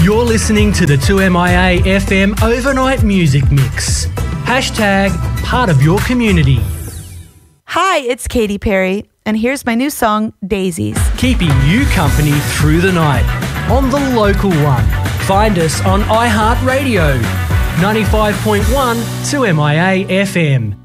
You're listening to the 2MIA FM Overnight Music Mix. Hashtag part of your community. Hi, it's Katy Perry, and here's my new song, Daisies. Keeping you company through the night on the local one. Find us on iHeartRadio, 95.1 2MIA FM.